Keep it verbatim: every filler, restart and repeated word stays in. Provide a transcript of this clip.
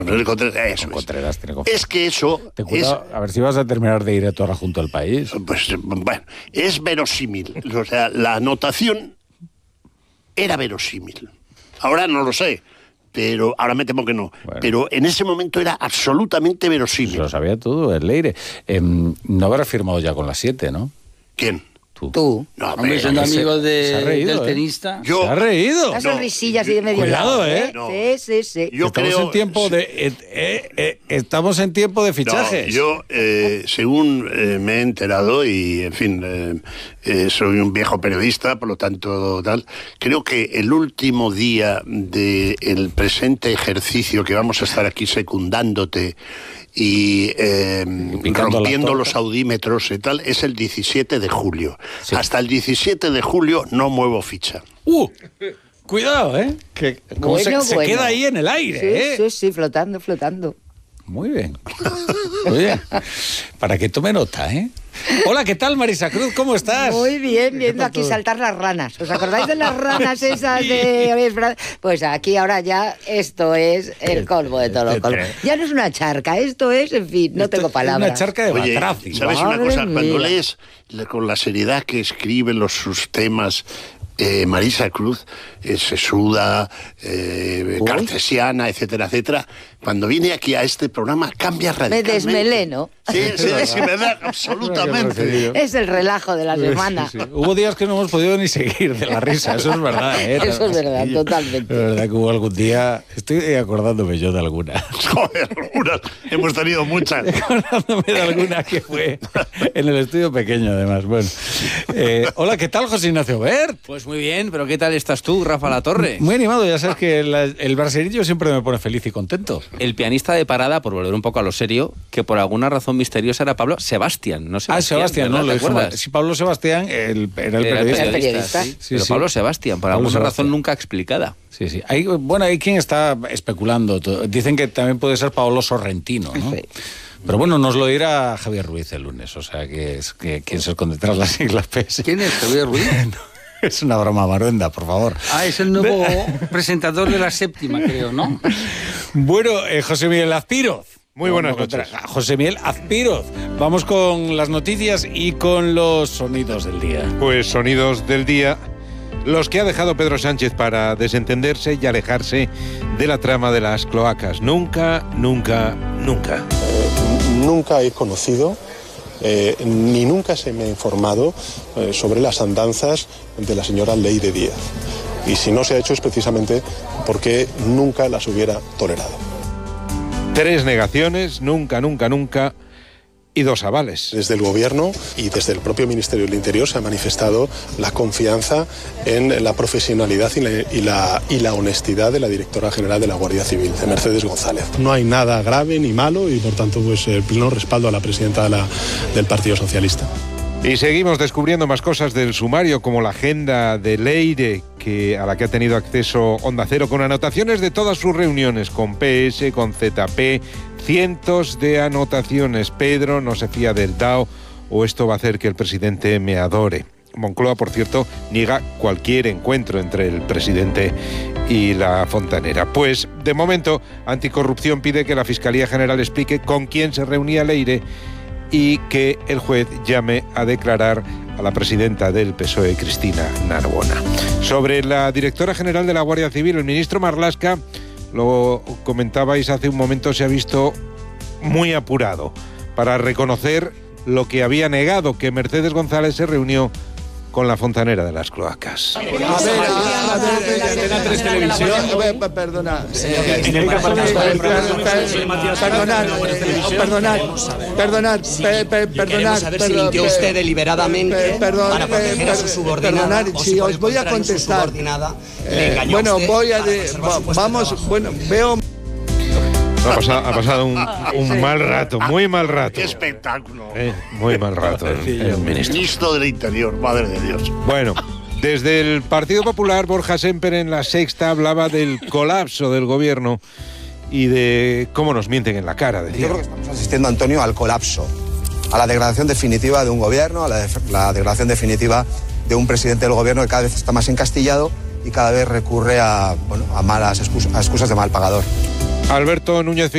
Contreras, eso Contreras tiene es. Es que eso Ten cuidado, es, a ver si vas a terminar de ir a Torra junto al país. Pues bueno, es verosímil. O sea, la anotación era verosímil. Ahora no lo sé, pero ahora me temo que no. Bueno. Pero en ese momento era absolutamente verosímil. Lo sabía todo, el Leire. Eh, no habrás firmado ya con las siete, ¿no? ¿Quién? Tú. Tú. No, Hombre, son amigos de, reído, del tenista. ¿eh? Yo, ¿Se ha reído? Las sonrisillas y de medio Cuidado, lado, ¿eh? No. Sí, sí, sí. Yo estamos creo, en tiempo de eh, eh, eh, estamos en tiempo de fichajes. No, yo, eh, según eh, me he enterado, y en fin, eh, eh, soy un viejo periodista, por lo tanto, tal, creo que el último día del presente ejercicio que vamos a estar aquí secundándote y eh, rompiendo los audímetros y tal, es el diecisiete de julio. Sí. Hasta el diecisiete de julio no muevo ficha. ¡Uh! Cuidado, ¿eh? Que como bueno, se, bueno. se queda ahí en el aire, sí, ¿eh? Sí, sí, flotando, flotando. Muy bien. Muy bien. Para que tome nota, ¿eh? Hola, ¿qué tal, Marisa Cruz? ¿Cómo estás? Muy bien, viendo aquí saltar las ranas. ¿Os acordáis de las ranas esas de...? Pues aquí ahora ya esto es el colmo de todo lo colmo. Ya no es una charca, esto es, en fin, no esto tengo palabras. Es una charca de Batraci. ¿Sabes una cosa? Cuando lees con la seriedad que escribe los sus temas... Eh, Marisa Cruz, eh, sesuda, eh, cartesiana, etcétera, etcétera. Cuando viene aquí a este programa cambia radicalmente. Me desmeleno. Sí, sí, sí, verdad, absolutamente. Es el relajo de la semana. Sí, sí, sí. Hubo días que no hemos podido ni seguir de la risa, eso es verdad, ¿eh? Eso es verdad, totalmente. Es verdad que hubo algún día, estoy acordándome yo de alguna. Joder, algunas, hemos tenido muchas. Acordándome de alguna que fue en el estudio pequeño, además. Bueno, eh, hola, ¿qué tal, José Ignacio Bert? Pues muy bien, pero ¿qué tal estás tú, Rafa Latorre? Muy animado, ya sabes que la, el brasileño siempre me pone feliz y contento. El pianista de parada, por volver un poco a lo serio, que por alguna razón misteriosa era Pablo Sebastián, no Sebastián. Ah, Sebastián, no lo recuerdas. Sí, Pablo Sebastián el, era el era periodista. El periodista Sí. sí, pero sí. Pablo Sebastián, por Pablo alguna Sebastián. razón nunca explicada. Sí, sí. Hay, bueno, hay quien está especulando. Dicen que también puede ser Paolo Sorrentino, ¿no? Sí. Pero bueno, nos lo dirá Javier Ruiz el lunes, o sea, que es que quien se esconde tras las siglas P S. ¿Quién es Javier Ruiz? Es una broma maruenda, por favor. Ah, es el nuevo presentador de la séptima, creo, ¿no? Bueno, eh, José Miguel Azpiroz. Muy buenas noches. José Miguel Azpiroz. Vamos con las noticias y con los sonidos del día. Pues sonidos del día, los que ha dejado Pedro Sánchez para desentenderse y alejarse de la trama de las cloacas. Nunca, nunca, nunca. Eh, nunca he conocido... Eh, ni nunca se me ha informado eh, sobre las andanzas de la señora Leire Díaz. Y si no se ha hecho es precisamente porque nunca las hubiera tolerado. Tres negaciones, nunca, nunca, nunca, y dos avales. Desde el Gobierno y desde el propio Ministerio del Interior se ha manifestado la confianza en la profesionalidad y la, y la, y la honestidad de la directora general de la Guardia Civil, de Mercedes González. No hay nada grave ni malo y por tanto pues el pleno respaldo a la presidenta de la, del Partido Socialista. Y seguimos descubriendo más cosas del sumario, como la agenda de Leire, que, a la que ha tenido acceso Onda Cero, con anotaciones de todas sus reuniones, con P S, con Z P, cientos de anotaciones. Pedro no se fía del D A O, o esto va a hacer que el presidente me adore. Moncloa, por cierto, niega cualquier encuentro entre el presidente y la fontanera. Pues, de momento, Anticorrupción pide que la Fiscalía General explique con quién se reunía Leire y que el juez llame a declarar a la presidenta del P S O E, Cristina Narbona. Sobre la directora general de la Guardia Civil, el ministro Marlaska, lo comentabais hace un momento, se ha visto muy apurado para reconocer lo que había negado, que Mercedes González se reunió con la fontanera de las cloacas. A ver, a, a ver, Antena tres Televisión. Perdona. Perdonad, perdonad, perdonad, perdonad. saber si mintió usted deliberadamente para proteger a su subordinada, perdonad, si os voy a contestar. Bueno, voy a... Vamos, bueno, veo... Ha pasado, ha pasado un, un mal rato, muy mal rato. ¡Qué espectáculo! Eh, muy mal rato el, el ministro. Ministro del Interior, madre de Dios. Bueno, desde el Partido Popular, Borja Semper en La Sexta hablaba del colapso del gobierno y de cómo nos mienten en la cara. Decía. Yo creo que estamos asistiendo, Antonio, al colapso, a la degradación definitiva de un gobierno, a la, de, la degradación definitiva de un presidente del gobierno que cada vez está más encastillado y cada vez recurre a, bueno, a malas excusas, a excusas de mal pagador. Alberto Núñez